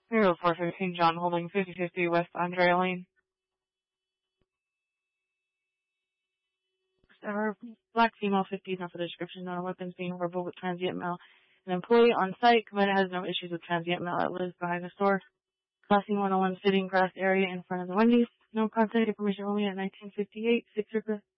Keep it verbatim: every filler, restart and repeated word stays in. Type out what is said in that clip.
Zero four fifteen John holding fifty fifty West Andrea Lane. Our black female fifty, not for the description, no weapons being verbal with transient mail. An employee on site, Commander has no issues with transient mail that lives behind the store. Crossing one oh one sitting grass area in front of the Wendy's. No contact information only at nineteen fifty-eight, six